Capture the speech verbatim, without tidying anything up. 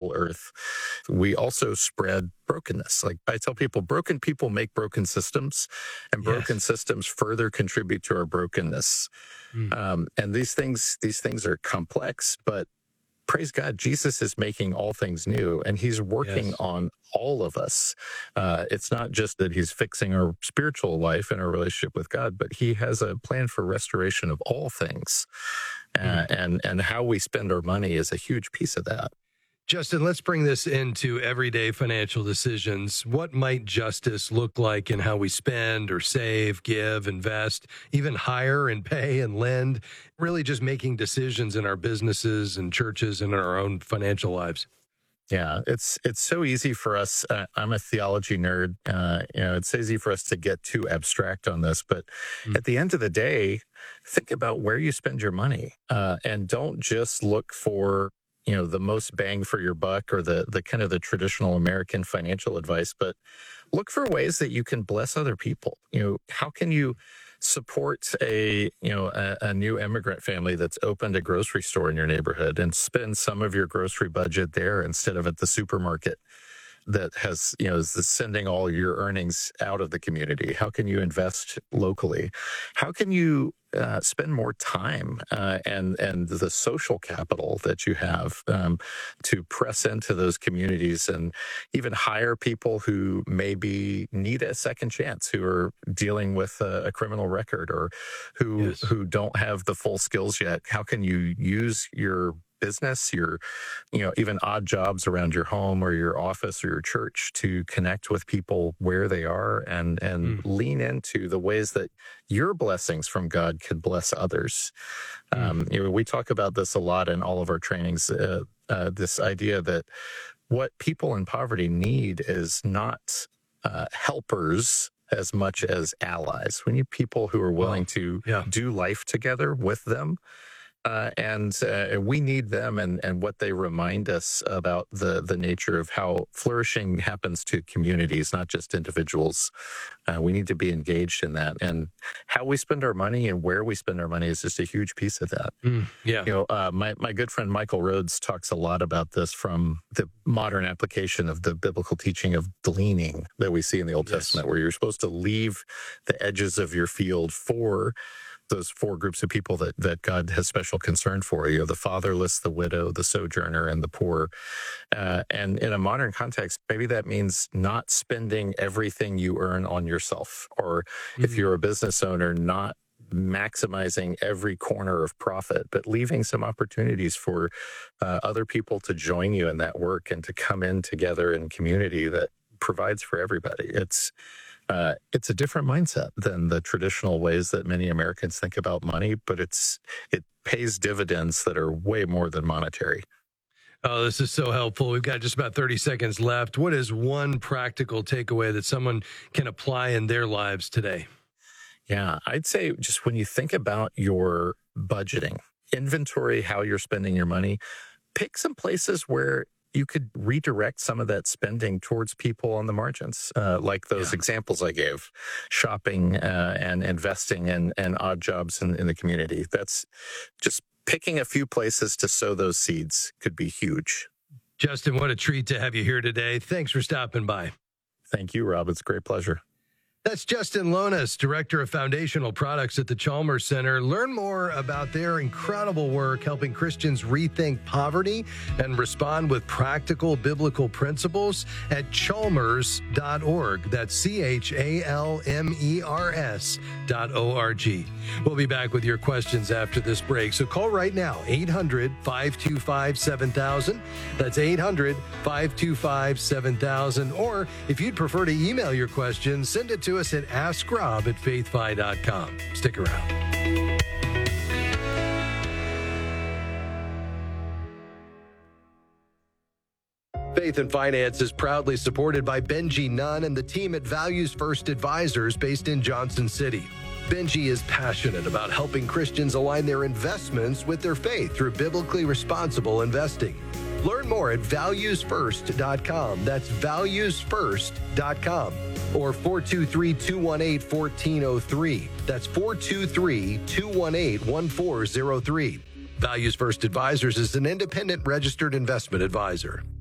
whole earth. We also spread brokenness. Like I tell people, broken people make broken systems, and broken Yes. systems further contribute to our brokenness. Mm. Um, and these things, these things are complex, but praise God, Jesus is making all things new, and he's working Yes. on all of us. Uh, it's not just that he's fixing our spiritual life and our relationship with God, but he has a plan for restoration of all things. Uh, Mm. and, and how we spend our money is a huge piece of that. Justin, let's bring this into everyday financial decisions. What might justice look like in how we spend or save, give, invest, even hire and pay and lend? Really just making decisions in our businesses and churches and in our own financial lives. Yeah, it's it's so easy for us. Uh, I'm a theology nerd. Uh, you know, it's easy for us to get too abstract on this, but Mm. at the end of the day, think about where you spend your money, uh, and don't just look for you know the most bang for your buck or the the kind of the traditional American financial advice, but look for ways that you can bless other people. You know, how can you support a you know a, a new immigrant family that's opened a grocery store in your neighborhood and spend some of your grocery budget there instead of at the supermarket that has you know is sending all your earnings out of the community? How can you invest locally? How can you uh, spend more time uh, and and the social capital that you have um, to press into those communities and even hire people who maybe need a second chance, who are dealing with a, a criminal record or who Yes. who don't have the full skills yet? How can you use your business, your, you know, even odd jobs around your home or your office or your church to connect with people where they are and and Mm. lean into the ways that your blessings from God could bless others. Um, you know, we talk about this a lot in all of our trainings. Uh, uh, this idea that what people in poverty need is not uh, helpers as much as allies. We need people who are willing Wow. to Yeah. do life together with them. Uh, and uh, we need them and, and what they remind us about the, the nature of how flourishing happens to communities, not just individuals. Uh, we need to be engaged in that. And how we spend our money and where we spend our money is just a huge piece of that. Mm. Yeah. You know, uh, my, my good friend Michael Rhodes talks a lot about this from the modern application of the biblical teaching of gleaning that we see in the Old Yes. Testament, where you're supposed to leave the edges of your field for those four groups of people that, that God has special concern for, you know, the fatherless, the widow, the sojourner, and the poor. Uh, and in a modern context, maybe that means not spending everything you earn on yourself. Or if Mm. you're a business owner, not maximizing every corner of profit, but leaving some opportunities for uh, other people to join you in that work and to come in together in community that provides for everybody. It's Uh, it's a different mindset than the traditional ways that many Americans think about money, but it's it pays dividends that are way more than monetary. Oh, this is so helpful. We've got just about thirty seconds left. What is one practical takeaway that someone can apply in their lives today? Yeah, I'd say just when you think about your budgeting, inventory how you're spending your money, pick some places where you could redirect some of that spending towards people on the margins, uh, like those Yeah. examples I gave, shopping uh, and investing and, and odd jobs in, in the community. That's just picking a few places to sow those seeds could be huge. Justin, what a treat to have you here today. Thanks for stopping by. Thank you, Rob. It's a great pleasure. That's Justin Lonas, Director of Foundational Products at the Chalmers Center. Learn more about their incredible work helping Christians rethink poverty and respond with practical biblical principles at chalmers dot org. That's C H A L M E R S dot O R G. We'll be back with your questions after this break. So call right now, eight hundred, five two five, seven thousand. That's eight hundred, five two five, seven thousand. Or if you'd prefer to email your questions, send it to us at ask rob at faithfi dot com. Stick around. Faith and Finance is proudly supported by Benji Nunn and the team at Values First Advisors based in Johnson City. Benji is passionate about helping Christians align their investments with their faith through biblically responsible investing. Learn more at values first dot com. That's values first dot com. Or four two three, two one eight, one four zero three. That's four two three, two one eight, one four zero three. Values First Advisors is an independent registered investment advisor.